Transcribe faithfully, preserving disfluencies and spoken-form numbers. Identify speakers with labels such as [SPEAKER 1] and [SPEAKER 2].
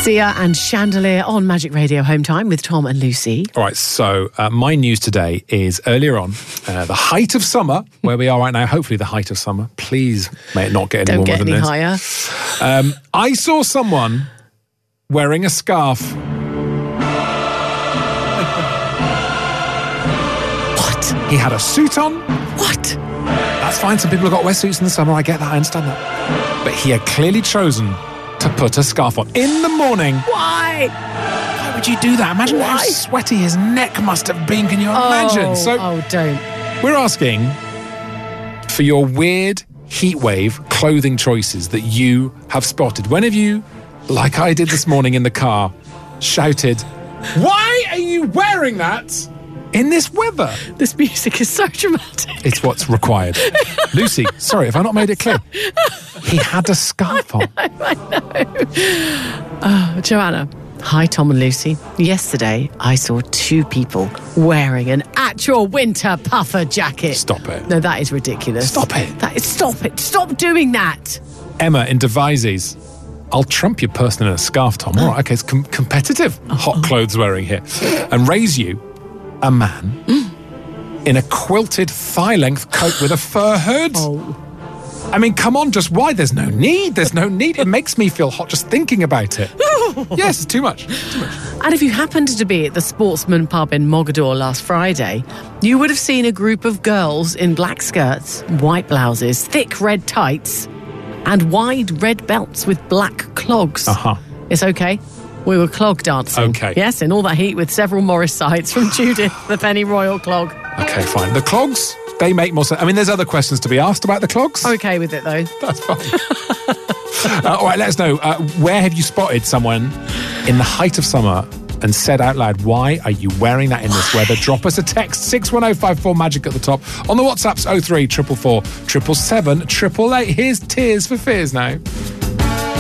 [SPEAKER 1] Sia and Chandelier on Magic Radio Home Time with Tom and Lucy.
[SPEAKER 2] All right, so uh, my news today is earlier on, uh, the height of summer, where we are right now, hopefully the height of summer. Please may it not get any
[SPEAKER 1] Don't
[SPEAKER 2] warmer
[SPEAKER 1] get
[SPEAKER 2] than
[SPEAKER 1] any
[SPEAKER 2] this.
[SPEAKER 1] higher.
[SPEAKER 2] Um, I saw someone wearing a scarf.
[SPEAKER 1] What?
[SPEAKER 2] He had a suit on.
[SPEAKER 1] What?
[SPEAKER 2] That's fine, some people have got to wear suits in the summer, I get that, I understand that. But he had clearly chosen to put a scarf on in the morning.
[SPEAKER 1] Why?
[SPEAKER 2] Why would you do that? Imagine
[SPEAKER 1] Why?
[SPEAKER 2] how sweaty his neck must have been. Can you imagine?
[SPEAKER 1] Oh,
[SPEAKER 2] so
[SPEAKER 1] oh, don't.
[SPEAKER 2] we're asking for your weird heatwave clothing choices that you have spotted. When have you, like I did this morning in the car, shouted, "Why are you wearing that in this weather?"
[SPEAKER 1] This music is so dramatic.
[SPEAKER 2] It's what's required. Lucy, sorry, have I not made it clear? He had a scarf on.
[SPEAKER 1] I know. Oh, Joanna. Hi, Tom and Lucy. Yesterday, I saw two people wearing an actual winter puffer jacket.
[SPEAKER 2] Stop it.
[SPEAKER 1] No, that is ridiculous.
[SPEAKER 2] Stop it.
[SPEAKER 1] That is, stop it. Stop doing that.
[SPEAKER 2] Emma in Devizes. I'll trump your person in a scarf, Tom. All right, okay, it's com- competitive hot clothes wearing here. And raise you a man in a quilted thigh-length coat with a fur hood.
[SPEAKER 1] Oh.
[SPEAKER 2] I mean, come on, just why? There's no need. There's no need. It makes me feel hot just thinking about it. Yes, it's too much. Too much.
[SPEAKER 1] And if you happened to be at the Sportsman pub in Mogador last Friday, you would have seen a group of girls in black skirts, white blouses, thick red tights, and wide red belts with black clogs.
[SPEAKER 2] Uh-huh.
[SPEAKER 1] It's okay. We were clog dancing.
[SPEAKER 2] Okay.
[SPEAKER 1] Yes, in all that heat with several Morris sides from Judith, the Penny Royal clog.
[SPEAKER 2] Okay, fine. The clogs, they make more sense. I mean, there's other questions to be asked about the clogs.
[SPEAKER 1] Okay with it, though.
[SPEAKER 2] That's fine. uh, all right, let us know. Uh, where have you spotted someone in the height of summer and said out loud, why are you wearing that in this weather? Drop us a text, six one oh five four MAGIC at the top. On the WhatsApps, oh three four four four seven seven seven eight eight. Here's Tears for Fears now.